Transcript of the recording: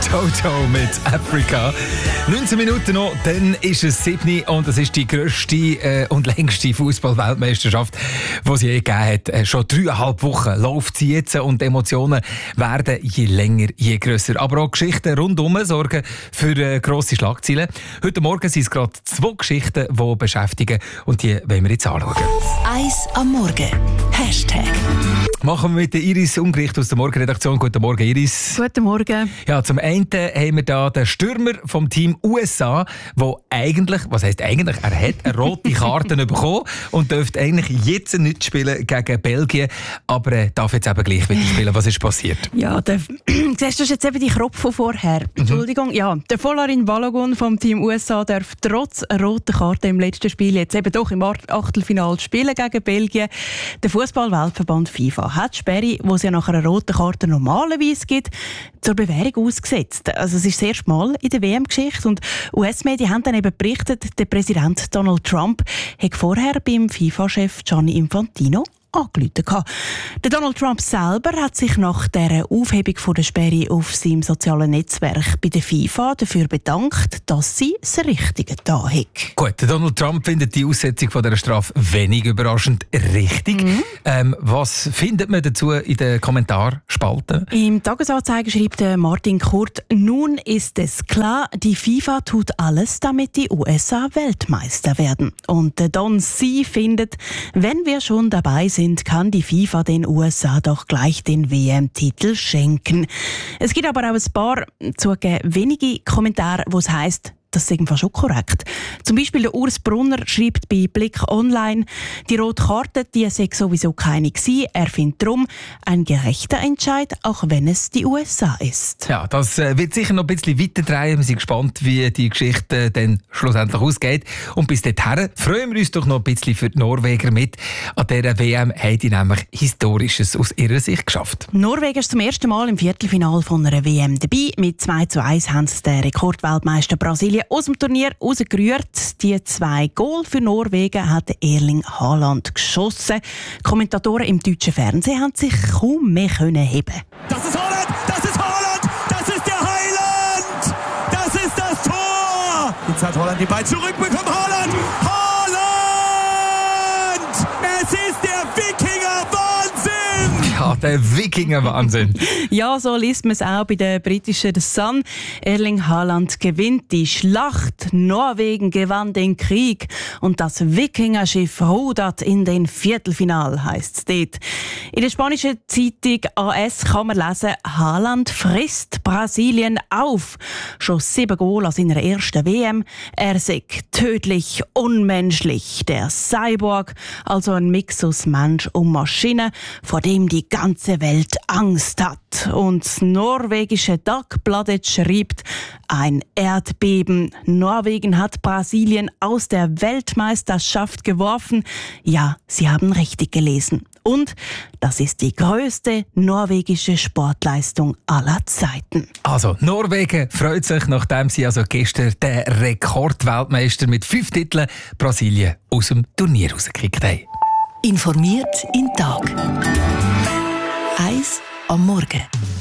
Toto mit Africa. 19 Minuten noch, dann ist es 7 und das ist die grösste und längste Fußball-Weltmeisterschaft, die sie je gegeben hat. Schon 3,5 Wochen läuft sie jetzt und Emotionen werden je länger, je grösser. Aber auch Geschichten rundum sorgen für grosse Schlagzeilen. Heute Morgen sind es gerade 2 Geschichten, die beschäftigen und die wollen wir jetzt anschauen. Eis am Morgen. Hashtag. Machen wir mit der Iris Ungericht aus der Morgenredaktion. Guten Morgen, Iris. Guten Morgen. Ja, zum einen haben wir da den Stürmer vom Team USA, der eigentlich, was heisst eigentlich, er hat eine rote Karte bekommen und dürfte eigentlich jetzt nicht spielen gegen Belgien, aber er darf jetzt eben gleich wieder spielen. Was ist passiert? Ja, siehst du jetzt eben die Kropf von vorher. Entschuldigung. Ja, der Volarin Balogun vom Team USA darf trotz roter Karte im letzten Spiel jetzt eben doch im Achtelfinale spielen gegen Belgien. Der Fußball-Weltverband FIFA hat die Sperre, die es ja nach einer roten Karte normalerweise gibt, zur Bewährung ausgesetzt. Also es ist das erste Mal in der WM-Geschichte und US-Medien haben dann eben berichtet, der Präsident Donald Trump hat vorher beim FIFA-Chef Gianni Infantino angerufen. Der Donald Trump selber hat sich nach der Aufhebung von der Sperre auf seinem sozialen Netzwerk bei der FIFA dafür bedankt, dass sie das Richtige da hat. Gut, der Donald Trump findet die Aussetzung von dieser Strafe wenig überraschend richtig. Was findet man dazu in den Kommentarspalten? Im Tagesanzeiger schreibt Martin Kurt: Nun ist es klar, die FIFA tut alles, damit die USA Weltmeister werden. Und der Don C. findet, wenn wir schon dabei sind, kann die FIFA den USA doch gleich den WM-Titel schenken. Es gibt aber auch ein paar zugegeben wenige Kommentare, wo es heisst, das ist fast schon korrekt. Zum Beispiel der Urs Brunner schreibt bei Blick Online, die rote Karte, die sei sowieso keine gewesen. Er findet darum ein gerechter Entscheid, auch wenn es die USA ist. Ja, das wird sicher noch ein bisschen weiter drehen. Wir sind gespannt, wie die Geschichte dann schlussendlich ausgeht. Und bis dahin freuen wir uns doch noch ein bisschen für die Norweger mit. An dieser WM haben die nämlich Historisches aus ihrer Sicht geschafft. Norwegen ist zum ersten Mal im Viertelfinale von einer WM dabei. Mit 2:1 haben sie den Rekordweltmeister Brasilien aus dem Turnier rausgerührt. Die 2 Goal für Norwegen hat Erling Haaland geschossen. Kommentatoren im deutschen Fernsehen haben sich kaum mehr heben. Das ist Haaland! Das ist Haaland! Das ist der Heiland! Das ist das Tor! Jetzt hat Haaland die Ball zurückbekommen. Haaland! Haaland! Es ist der Wikinger-Wahnsinn! Ja, der Wikinger-Wahnsinn. Ja, so liest man es auch bei der britischen The Sun. Erling Haaland gewinnt die Schlacht. Norwegen gewann den Krieg. Und das Wikingerschiff rudert in den Viertelfinal, heisst es dort. In der spanischen Zeitung AS kann man lesen, Haaland frisst Brasilien auf. Schon 7 Goal an seiner ersten WM. Er sei tödlich, unmenschlich. Der Cyborg, also ein Mix aus Mensch und Maschine, vor dem die ganze Welt Angst hat. Und das norwegische Dagbladet schreibt, ein Erdbeben. Norwegen hat Brasilien aus der Weltmeisterschaft geworfen. Ja, Sie haben richtig gelesen. Und das ist die grösste norwegische Sportleistung aller Zeiten. Also, Norwegen freut sich, nachdem sie also gestern den Rekordweltmeister mit 5 Titeln Brasilien aus dem Turnier rausgekickt haben. Informiert in Tag. Eis am Morgen.